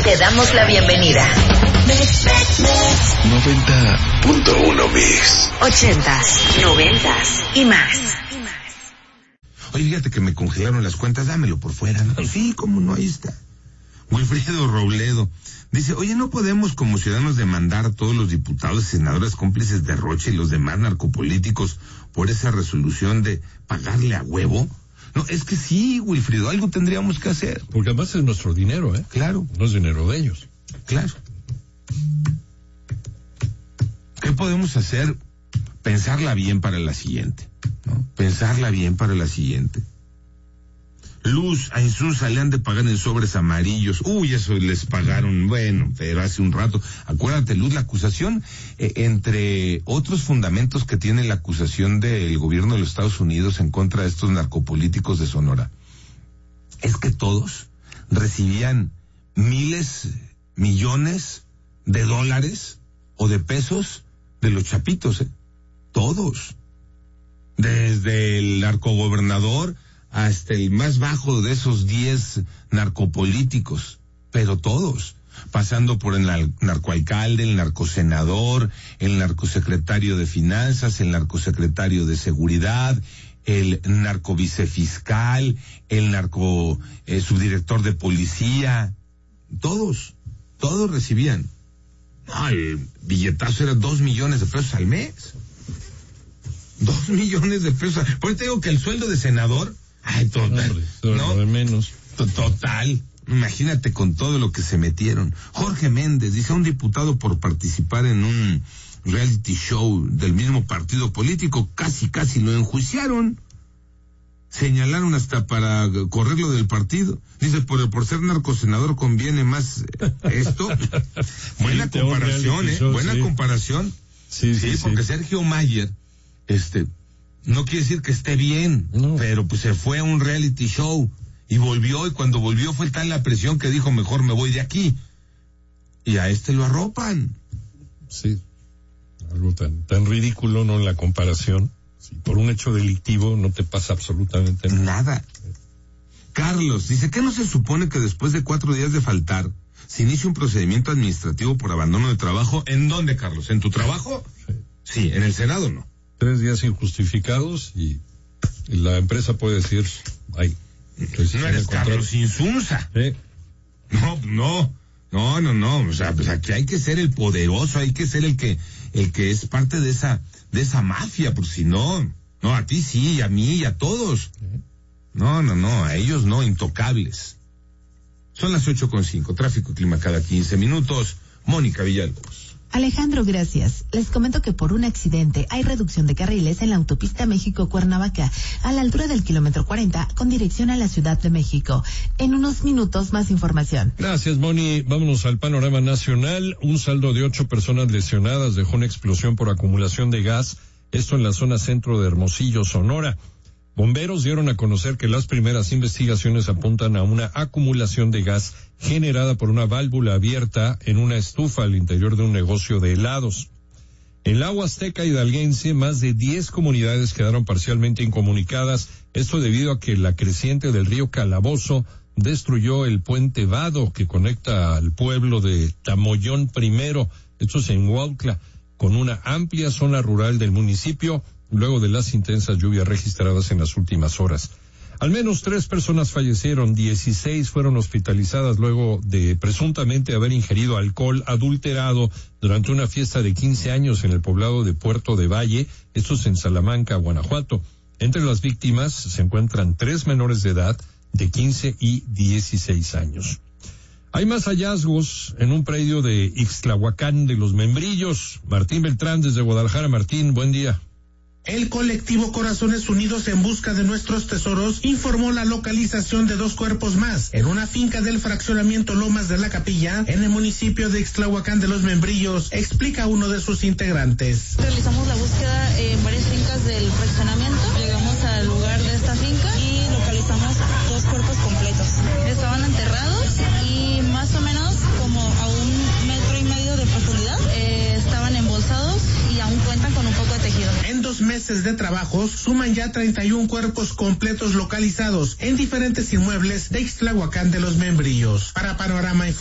Te damos la bienvenida. 90.1 Mix. 80s, 90s y más. Oye, fíjate que me congelaron las cuentas, dámelo por fuera, ¿no? Sí, cómo no, ahí está. Wilfrido Robledo dice, oye, ¿no podemos como ciudadanos demandar a todos los diputados y senadores cómplices de Rocha y los demás narcopolíticos por esa resolución de pagarle a huevo? No, es que sí, Wilfrido, algo tendríamos que hacer. Porque además es nuestro dinero, ¿eh? Claro. No es dinero de ellos. Claro. ¿Qué podemos hacer? Pensarla bien para la siguiente, ¿no? Pensarla bien para la siguiente. Luz, a Insunza le han de pagar en sobres amarillos. Uy, eso les pagaron, bueno, pero hace un rato. Acuérdate, Luz, la acusación, entre otros fundamentos que tiene la acusación del gobierno de los Estados Unidos en contra de estos narcopolíticos de Sonora, es que todos recibían miles, millones de dólares o de pesos de los chapitos, todos. Desde el narcogobernador hasta el más bajo de esos 10 narcopolíticos, pero todos, pasando por el narcoalcalde, el narcosenador, el narcosecretario de finanzas, el narcosecretario de seguridad, el narcovicefiscal, el narco subdirector de policía, todos recibían. No, el billetazo era 2 millones de pesos al mes. 2 millones de pesos. Por eso te digo que el sueldo de senador, ay, total, no, de menos. Total. Imagínate con todo lo que se metieron. Jorge Méndez dice, un diputado por participar en un reality show del mismo partido político, casi lo enjuiciaron. Señalaron hasta para correrlo del partido. Dice, por ser narcosenador conviene más esto. Buena comparación, buena comparación. Sí, porque Sergio Mayer, no quiere decir que esté bien, no, pero pues se fue a un reality show y volvió, y cuando volvió fue tal la presión que dijo, mejor me voy de aquí. Y a lo arropan. Sí, algo tan ridículo, ¿no? En la comparación. Sí, por un hecho delictivo no te pasa absolutamente nada. Carlos dice, ¿qué no se supone que después de 4 días de faltar se inicia un procedimiento administrativo por abandono de trabajo? ¿En dónde, Carlos? ¿En tu trabajo? Sí, en el Senado no. 3 días injustificados y la empresa puede decir, ay, no eres Carlos Insunza. No. O sea, pues aquí hay que ser el poderoso, hay que ser el que es parte de esa mafia, por si no, a ti sí, a mí y a todos. No, a ellos no, intocables. Son las 8:05, tráfico y clima cada 15 minutos. Mónica Villalobos. Alejandro, gracias. Les comento que por un accidente hay reducción de carriles en la autopista México-Cuernavaca, a la altura del kilómetro 40, con dirección a la Ciudad de México. En unos minutos, más información. Gracias, Moni. Vámonos al panorama nacional. Un saldo de 8 personas lesionadas dejó una explosión por acumulación de gas, esto en la zona centro de Hermosillo, Sonora. Bomberos dieron a conocer que las primeras investigaciones apuntan a una acumulación de gas generada por una válvula abierta en una estufa al interior de un negocio de helados. En la Huasteca hidalguense, más de 10 comunidades quedaron parcialmente incomunicadas, esto debido a que la creciente del río Calabozo destruyó el puente Vado que conecta al pueblo de Tamoyón I, esto es en Huautla, con una amplia zona rural del municipio, luego de las intensas lluvias registradas en las últimas horas. Al menos 3 personas fallecieron, 16 fueron hospitalizadas luego de presuntamente haber ingerido alcohol adulterado durante una fiesta de 15 años en el poblado de Puerto de Valle, esto es en Salamanca, Guanajuato. Entre las víctimas se encuentran 3 menores de edad de 15 y 16 años. Hay más hallazgos en un predio de Ixtlahuacán de los Membrillos. Martín Beltrán desde Guadalajara. Martín, buen día. El colectivo Corazones Unidos en Busca de Nuestros Tesoros informó la localización de 2 cuerpos más en una finca del fraccionamiento Lomas de la Capilla en el municipio de Ixtlahuacán de los Membrillos, explica uno de sus integrantes. Realizamos la búsqueda en varias fincas del fraccionamiento, llegamos al lugar de esta finca y localizamos 2 cuerpos completos. Estaban enterrados y más o menos como a 1,5 metros de profundidad, estaban embolsados y aún cuentan con un poco de tejido. En 2 meses de trabajos suman ya 31 cuerpos completos localizados en diferentes inmuebles de Ixtlahuacán de los Membrillos. Para Panorama